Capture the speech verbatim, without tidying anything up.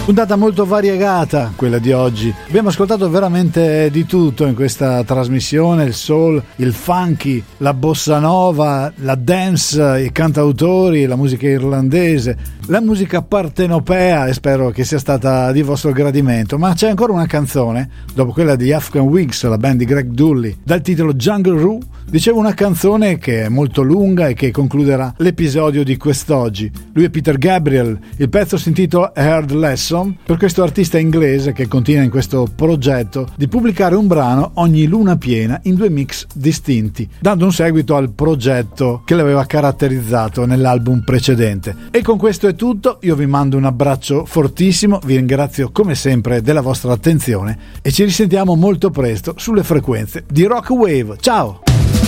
Puntata molto variegata quella di oggi. Abbiamo ascoltato veramente di tutto in questa trasmissione: il soul, il funky, la bossa nova, la dance, i cantautori, la musica irlandese, la musica partenopea, e spero che sia stata di vostro gradimento. Ma c'è ancora una canzone, dopo quella di Afghan Wigs, la band di Greg Dulli, dal titolo Jungle Roo. Dicevo, una canzone che è molto lunga e che concluderà l'episodio di quest'oggi. Lui è Peter Gabriel, il pezzo si intitola Hard Lesson, per questo artista inglese che continua in questo progetto di pubblicare un brano ogni luna piena in due mix distinti, dando un seguito al progetto che l'aveva caratterizzato nell'album precedente. E con questo è tutto, io vi mando un abbraccio fortissimo, vi ringrazio come sempre della vostra attenzione e ci risentiamo molto presto sulle frequenze di Rock Wave. Ciao!